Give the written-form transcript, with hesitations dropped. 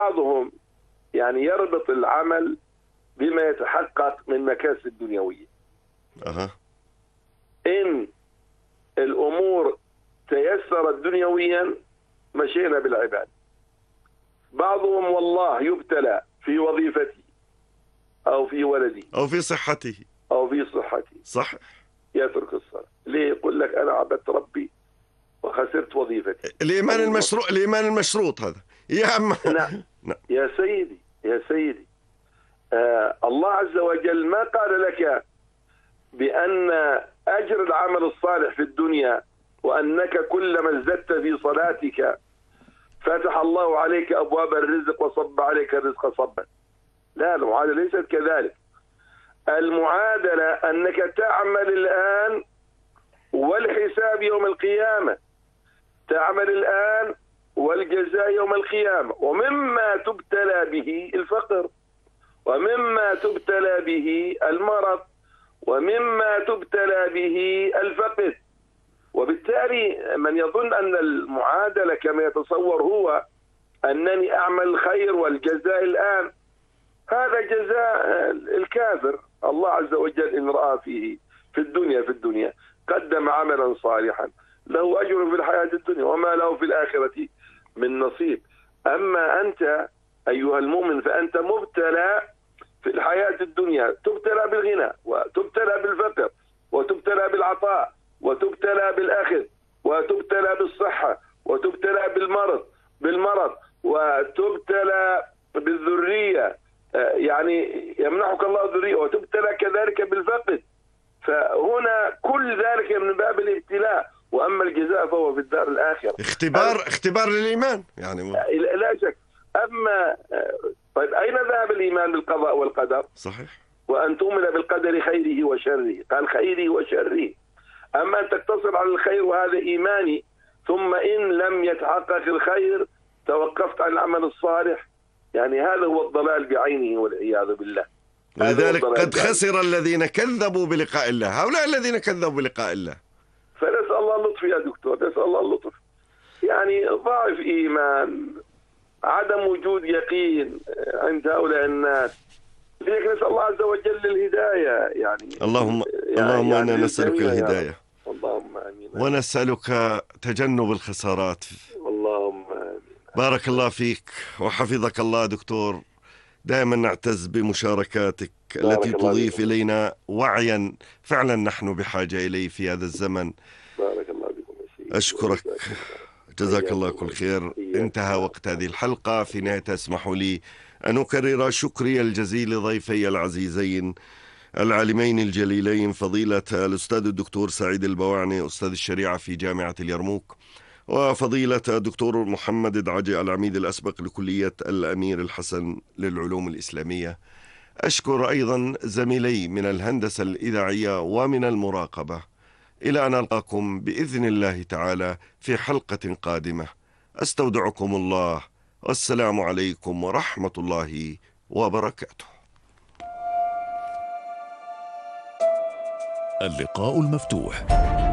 بعضهم يعني يربط العمل بما يتحقق من مكاسب دنيوية. إن الأمور تيسرت دنيويا مشينا بالعباد. بعضهم والله يبتلى في وظيفته أو في ولده أو في صحته صح، يترك الصلاة. ليه؟ يقول لك أنا عبدت ربي وخسرت وظيفتي. الإيمان المشروط هذا يا عم. نعم يا سيدي الله عز وجل ما قال لك بأن أجر العمل الصالح في الدنيا وأنك كلما ازددت في صلاتك فتح الله عليك أبواب الرزق وصب عليك الرزق صبا. لا، المعادلة ليست كذلك. المعادلة أنك تعمل الآن والحساب يوم القيامة، تعمل الآن والجزاء يوم القيامة. ومما تبتلى به الفقر، ومما تبتلى به المرض، ومما تبتلى به الفقد. وبالتالي من يظن أن المعادلة كما يتصور هو أنني أعمل الخير والجزاء الآن، هذا جزاء الكافر. الله عز وجل إن رأى فيه في الدنيا قدم عملا صالحا له أجر في الحياة الدنيا وما له في الآخرة من نصيب. أما أنت أيها المؤمن فأنت مبتلى في الحياة الدنيا، تبتلى بالغنى وتبتلى بالفقر وتبتلى بالعطاء وتبتلى بالأخذ وتبتلى بالصحة وتبتلى بالمرض وتبتلى بالذرية، يعني يمنحك الله الذرية، وتبتلى كذلك بالفقد. فهنا كل ذلك من باب الابتلاء، وأما الجزاء فهو في الدار الآخرة اختبار للإيمان يعني لا شك. أما طيب أين ذهب الإيمان بالقضاء والقدر؟ صحيح. وأن تؤمن بالقدر خيره وشره، قال خيره وشره. أما أن تقتصر على الخير وهذا إيماني، ثم إن لم يتحقق الخير توقفت عن العمل الصالح، يعني هذا هو الضلال بعينه والعياذ بالله. ولذلك قد خسر الذين كذبوا بلقاء الله، هؤلاء الذين كذبوا بلقاء الله. فنسأل الله اللطف يا دكتور، نسأل الله اللطف. يعني ضعف إيمان، عدم وجود يقين عند هؤلاء الناس. لذلك نسأل الله عز وجل الهداية. يعني اللهم إنا نسألك الهداية. اللهم آمين. ونسألك تجنب الخسارات. اللهم آمين. بارك الله فيك وحفظك الله دكتور. دائما نعتز بمشاركاتك التي تضيف إلينا وعيا فعلا نحن بحاجة إليه في هذا الزمن. بارك الله بكم. أشكرك، جزاك الله كل خير. انتهى وقت هذه الحلقة. في نهاية اسمحوا لي أن أكرر شكري الجزيل لضيفي العزيزين العالمين الجليلين، فضيلة الأستاذ الدكتور سعيد البواعني أستاذ الشريعة في جامعة اليرموك، وفضيلة الدكتور محمد دعجي العميد الأسبق لكلية الأمير الحسن للعلوم الإسلامية. أشكر أيضا زميلي من الهندسة الإذاعية ومن المراقبة. إلى أن ألقاكم بإذن الله تعالى في حلقة قادمة. أستودعكم الله، والسلام عليكم ورحمة الله وبركاته. اللقاء المفتوح.